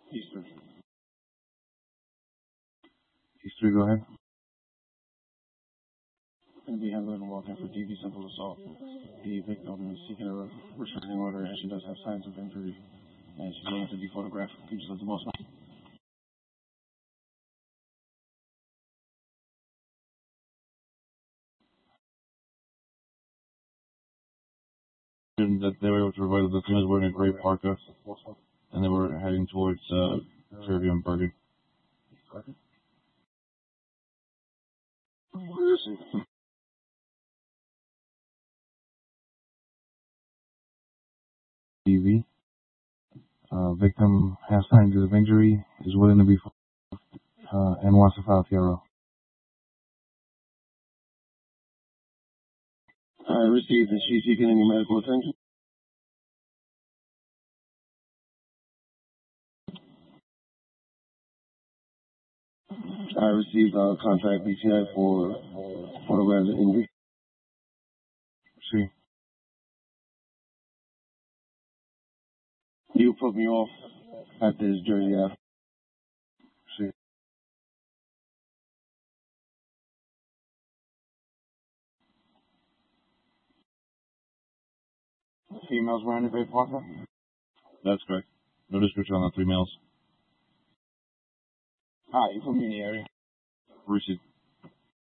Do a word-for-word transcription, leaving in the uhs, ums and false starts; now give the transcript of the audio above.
Eastern. Eastern, go ahead. Going to be handling a walk-in for D V simple assault. The victim is seeking a restraining order, and she does have signs of injury, and she's willing to be photographed. You just let the boss know. That they were able to provide the females wearing a gray parka, and they were heading towards uh, Fairview and Bergen. D V. Uh, victim has signs of injury, is willing to be uh, and wants to file T R O. I received. Is she seeking any medical attention? I received a contract B T I for photographs of injury. See. You put me off at this Jersey Ave. See. Females wearing a gray parka? That's correct. No description on the three males. Alright, you put me in the area. Received.